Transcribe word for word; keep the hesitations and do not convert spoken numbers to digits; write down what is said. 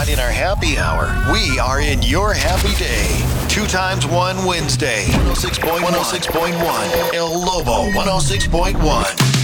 not in our happy hour. We are in your happy day. Two times one Wednesday. one oh six point one. El Lobo one oh six point one.